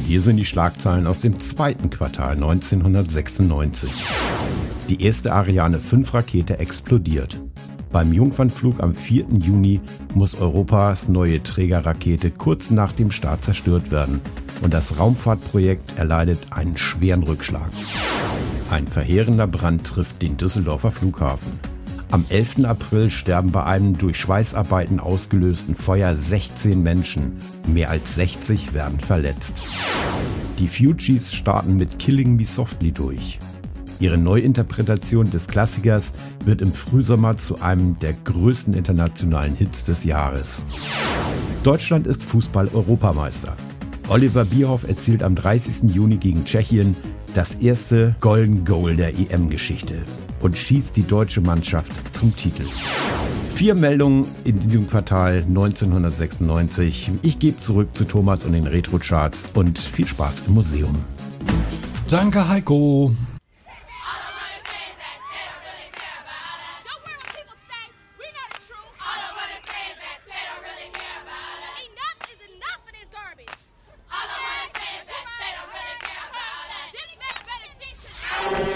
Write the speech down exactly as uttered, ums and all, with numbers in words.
Und hier sind die Schlagzeilen aus dem zweiten Quartal neunzehnhundertsechsundneunzig. Die erste Ariane fünf Rakete explodiert. Beim Jungfernflug am vierten Juni muss Europas neue Trägerrakete kurz nach dem Start zerstört werden. Und das Raumfahrtprojekt erleidet einen schweren Rückschlag. Ein verheerender Brand trifft den Düsseldorfer Flughafen. Am elften April sterben bei einem durch Schweißarbeiten ausgelösten Feuer sechzehn Menschen. Mehr als sechzig werden verletzt. Die Fugees starten mit Killing Me Softly durch. Ihre Neuinterpretation des Klassikers wird im Frühsommer zu einem der größten internationalen Hits des Jahres. Deutschland ist Fußball-Europameister. Oliver Bierhoff erzielt am dreißigsten Juni gegen Tschechien das erste Golden Goal der E M-Geschichte und schießt die deutsche Mannschaft zum Titel. Vier Meldungen in diesem Quartal neunzehnhundertsechsundneunzig. Ich gebe zurück zu Thomas und den Retro-Charts und viel Spaß im Museum. Danke, Heiko.